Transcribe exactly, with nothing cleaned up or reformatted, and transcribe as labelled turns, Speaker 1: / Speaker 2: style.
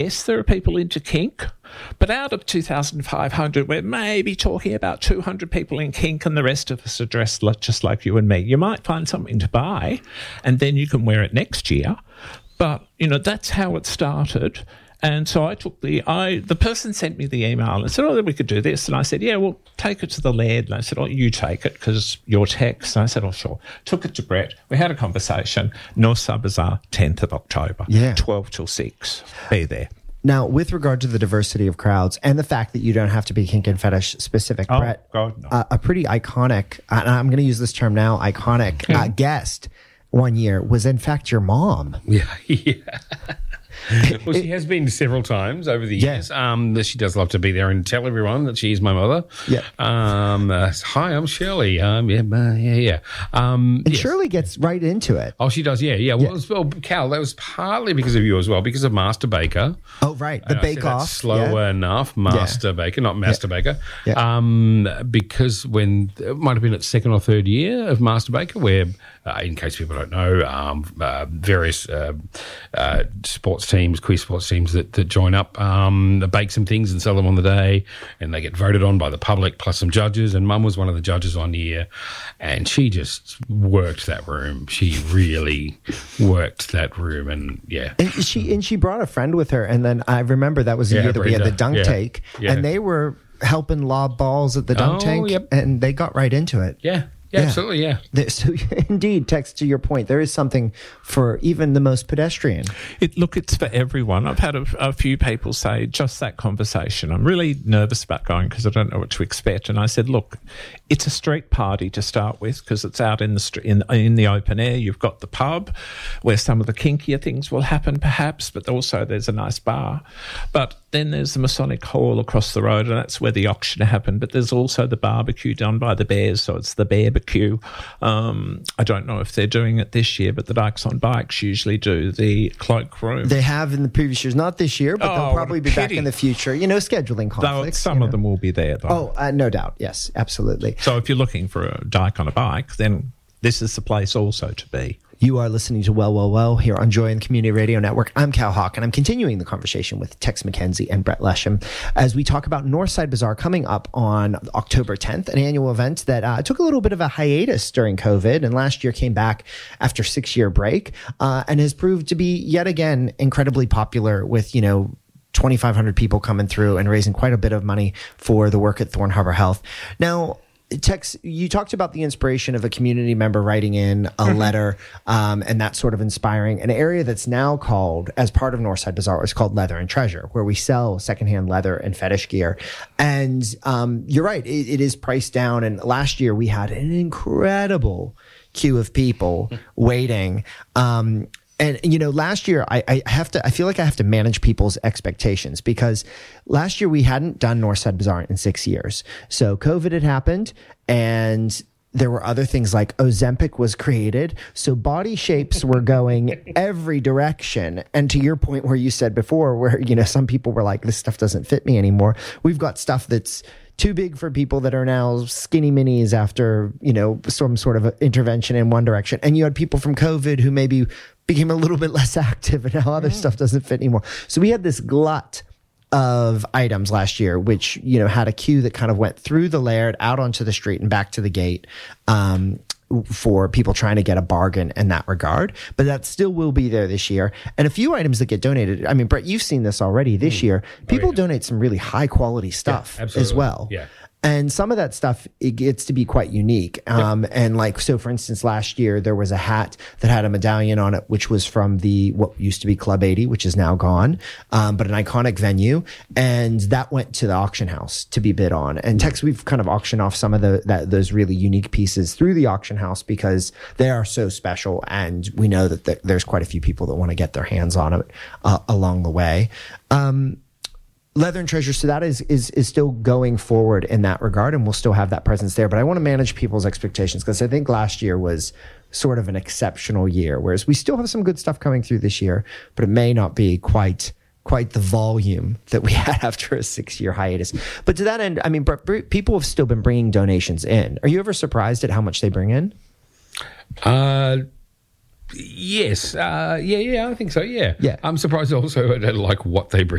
Speaker 1: Yes, there are people into kink, but out of two thousand five hundred, we're maybe talking about two hundred people in kink, and the rest of us are dressed just like you and me. You might find something to buy, and then you can wear it next year. But, you know, that's how it started. And so I took the, I the person sent me the email and said, oh, we could do this. And I said, yeah, well, take it to the Laird. And I said, oh, you take it because you're Tex. And I said, oh, sure. Took it to Brett. We had a conversation. Northside Bazaar, tenth of October.
Speaker 2: Yeah.
Speaker 1: twelve till six. Be there.
Speaker 2: Now, with regard to the diversity of crowds and the fact that you don't have to be kink and fetish specific,
Speaker 1: Oh,
Speaker 2: Brett,
Speaker 1: God, no.
Speaker 2: uh, a pretty iconic, and I'm going to use this term now, iconic uh, guest one year was in fact your mom.
Speaker 3: Yeah, yeah. Well, she has been several times over the
Speaker 2: Yeah.
Speaker 3: years. Um, she does love to be there and tell everyone that she's my mother.
Speaker 2: Yeah.
Speaker 3: Um, uh, hi, I'm Shirley. Um, yeah, uh, yeah, yeah. Um,
Speaker 2: And
Speaker 3: yes.
Speaker 2: Shirley gets right into it.
Speaker 3: Oh, she does. Yeah, yeah. Well, as well, Cal, that was partly because of you as well, because of Master Baker.
Speaker 2: Oh, right. The
Speaker 3: And I said
Speaker 2: Bake
Speaker 3: that
Speaker 2: Off.
Speaker 3: slower
Speaker 2: yeah.
Speaker 3: enough, Master Baker, not Master Baker.
Speaker 2: Yeah.
Speaker 3: Um, because when it might have been its second or third year of Master Baker, where, uh, in case people don't know, um, uh, various uh, uh, sports teams, quiz sports teams that, that join up, um, they bake some things and sell them on the day, and they get voted on by the public plus some judges. And Mum was one of the judges on year, and she just worked that room. She really worked that room, and yeah.
Speaker 2: And she and she brought a friend with her, and then I remember that was the
Speaker 3: Yeah,
Speaker 2: year that we had the
Speaker 3: Brenda.
Speaker 2: dunk
Speaker 3: Yeah.
Speaker 2: take,
Speaker 3: Yeah.
Speaker 2: and they were helping lob balls at the dunk
Speaker 3: Oh,
Speaker 2: tank,
Speaker 3: yep.
Speaker 2: and they got right into it.
Speaker 3: Yeah, yeah,
Speaker 2: Yeah.
Speaker 3: absolutely, yeah.
Speaker 2: There- So, indeed, Tex, to your point, there is something for even the most pedestrian.
Speaker 1: It, look, it's for everyone. I've had a, a few people say just that conversation. I'm really nervous about going because I don't know what to expect. And I said, look, it's a street party to start with because it's out in the street, in, in the open air. You've got the pub where some of the kinkier things will happen, perhaps, but also there's a nice bar. But then there's the Masonic Hall across the road, and that's where the auction happened. But there's also the barbecue done by the Bears, so it's the Bearbecue. Um, I don't know if they're doing it this year, but the Dykes on Bikes usually do the cloakroom.
Speaker 2: They have in the previous years, not this year, but
Speaker 1: Oh,
Speaker 2: they'll
Speaker 1: what
Speaker 2: probably
Speaker 1: a
Speaker 2: be back
Speaker 1: pity.
Speaker 2: in the future. You know, scheduling
Speaker 1: Though
Speaker 2: conflicts.
Speaker 1: some
Speaker 2: you
Speaker 1: of
Speaker 2: know.
Speaker 1: them will be there, though.
Speaker 2: Oh, uh, no doubt. Yes, absolutely.
Speaker 1: So if you're looking for a dyke on a bike, then this is the place also to be.
Speaker 2: You are listening to Well, Well, Well here on Joy and Community Radio Network. I'm Cal Hawk, and I'm continuing the conversation with Tex McKenzie and Brett Lesham as we talk about Northside Bazaar coming up on October tenth, an annual event that uh, took a little bit of a hiatus during COVID, and last year came back after six-year break, uh, and has proved to be yet again incredibly popular with, you know, twenty-five hundred people coming through and raising quite a bit of money for the work at Thorn Harbor Health. Now, Tex, you talked about the inspiration of a community member writing in a mm-hmm. letter, um, and that's sort of inspiring. An area that's now called, as part of Northside Bazaar, is called Leather and Treasure, where we sell secondhand leather and fetish gear. And um, you're right, it, it is priced down. And last year we had an incredible queue of people waiting. Um, And, you know, last year I, I have to, I feel like I have to manage people's expectations because last year we hadn't done Northside Bazaar in six years. So COVID had happened and there were other things like Ozempic was created. So body shapes were going every direction. And to your point where you said before, where, you know, some people were like, this stuff doesn't fit me anymore. We've got stuff that's too big for people that are now skinny minis after, you know, some sort of intervention in one direction. And you had people from COVID who maybe became a little bit less active and now other mm. stuff doesn't fit anymore. So we had this glut of items last year, which, you know, had a queue that kind of went through the Laird out onto the street and back to the gate, um, for people trying to get a bargain in that regard. But that still will be there this year. And a few items that get donated. I mean, Brett, you've seen this already this mm. year. People oh, yeah. donate some really high quality stuff
Speaker 3: yeah,
Speaker 2: as well.
Speaker 3: Yeah.
Speaker 2: And some of that stuff, it gets to be quite unique. Um, yep. And like, so for instance, last year there was a hat that had a medallion on it, which was from the, what used to be Club eighty, which is now gone, um, but an iconic venue. And that went to the auction house to be bid on. And Tex, we've kind of auctioned off some of the, that, those really unique pieces through the auction house because they are so special. And we know that th- there's quite a few people that want to get their hands on it, uh, along the way. Um, Leather and Treasure, so that is, is is still going forward in that regard, and we'll still have that presence there. But I want to manage people's expectations because I think last year was sort of an exceptional year, whereas we still have some good stuff coming through this year, but it may not be quite quite the volume that we had after a six-year hiatus. But to that end, I mean, people have still been bringing donations in. Are you ever surprised at how much they bring in?
Speaker 3: Uh, Yes, uh, yeah, yeah, I think so. Yeah,
Speaker 2: Yeah.
Speaker 3: I'm surprised also at like what they bring